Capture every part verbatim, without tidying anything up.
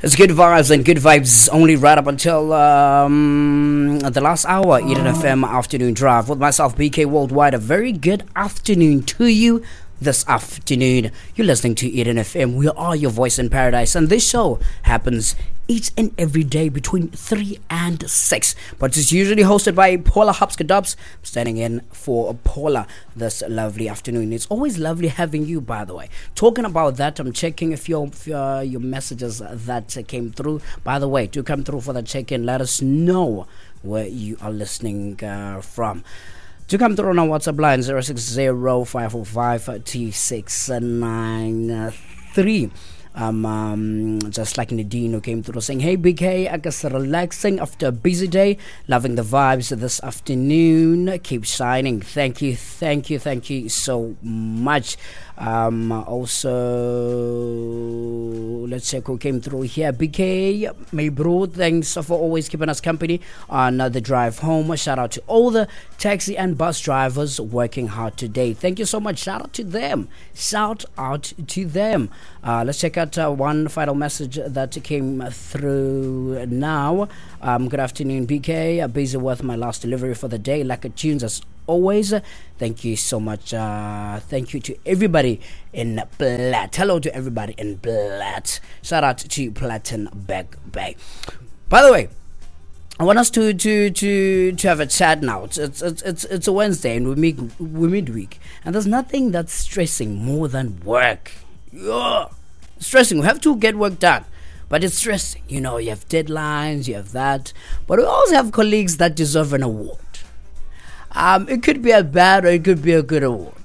It's good vibes and good vibes only right up until um, the last hour. Eden F M afternoon drive with myself, B K Worldwide. A very good afternoon to you this afternoon. You're listening to Eden F M. We are your voice in paradise, and this show happens each and every day between three and six. But it's usually hosted by Paula Hopskadubs. I'm standing in for Paula this lovely afternoon. It's always lovely having you, by the way. Talking about that, I'm checking if your if, uh, your messages that uh, came through. By the way, do come through for the check-in. Let us know where you are listening uh, from. To come through on our WhatsApp line zero six zero five four five two six nine three. Um, um, just like Nadine who came through saying, hey B K, I guess relaxing after a busy day, loving the vibes this afternoon, keep shining. Thank you, thank you, thank you so much. Um, also, let's check who came through here. B K, my bro, thanks for always keeping us company on uh, the drive home. Shout out to all the taxi and bus drivers working hard today. Thank you so much. Shout out to them. Shout out to them. Uh, let's check out uh, one final message that came through now. Um, good afternoon, B K. Uh, busy with my last delivery for the day. Like a tunes as always. Thank you so much. Uh, thank you to everybody in Platt. Hello to everybody in Platt. Shout out to Plattenberg Bay. By the way, I want us to to to to have a chat now. It's it's it's it's a Wednesday and we meet we midweek, and there's nothing that's stressing more than work. Yeah, stressing. We have to get work done, but it's stressing. You know, you have deadlines, you have that, but we also have colleagues that deserve an award. Um, it could be a bad or it could be a good award.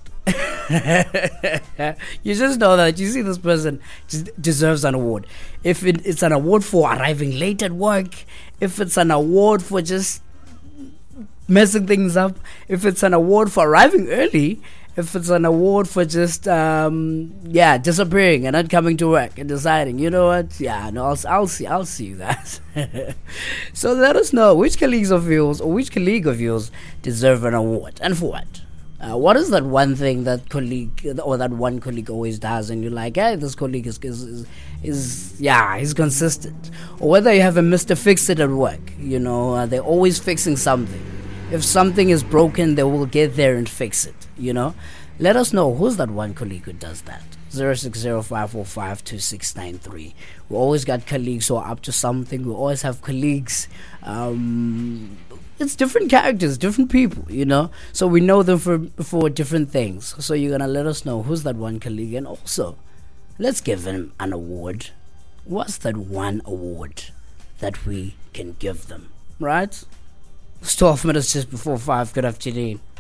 You just know that you see this person just deserves an award. If it, it's an award for arriving late at work, if it's an award for just messing things up, if it's an award for arriving early, if it's an award for just um, yeah disappearing and not coming to work and deciding, you know what, yeah no I'll, I'll see I'll see that. So let us know which colleagues of yours or which colleague of yours deserve an award and for what. Uh, what is that one thing that colleague or that one colleague always does and you're like, hey, this colleague is is, is, is yeah, he's consistent. Or whether you have a Mister Fix-It at work, you know, uh, they're always fixing something. If something is broken, they will get there and fix it, you know. Let us know who's that one colleague who does that. zero six zero five four five two six nine three. We always got colleagues who are up to something. We always have colleagues. Um, it's different characters, different people, you know. So we know them for, for different things. So you're going to let us know who's that one colleague. And also, let's give them an award. What's that one award that we can give them, right? It's twelve minutes just before five. Good afternoon.